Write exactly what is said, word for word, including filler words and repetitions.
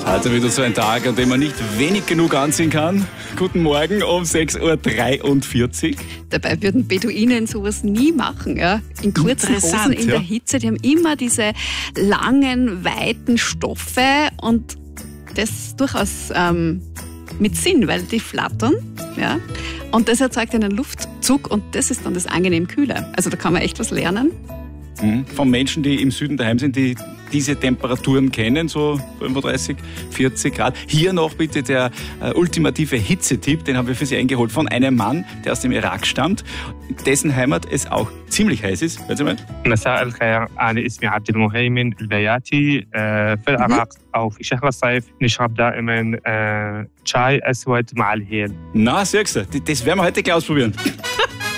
Also wieder so ein Tag, an dem man nicht wenig genug anziehen kann. Guten Morgen um sechs Uhr dreiundvierzig. Dabei würden Beduinen sowas nie machen. Ja? In kurzen Hosen in der ja. Hitze. Die haben immer diese langen, weiten Stoffe und das durchaus ähm, mit Sinn, weil die flattern. Ja? Und das erzeugt einen Luftzug und das ist dann das angenehm Kühle. Also da kann man echt was lernen. Mhm. Von Menschen, die im Süden daheim sind, die diese Temperaturen kennen, so fünfunddreißig, vierzig Grad. Hier noch bitte der äh, ultimative Hitzetipp, den haben wir für Sie eingeholt von einem Mann, der aus dem Irak stammt, dessen Heimat es auch ziemlich heiß ist. Hören Sie mal. مساء الخير، أنا اسمي عبد المهيمن البياتي. في العراق أو في شهر الصيف نشرب دائما شاي أسود مع الهيل. Na, siehst du, das werden wir heute gleich ausprobieren.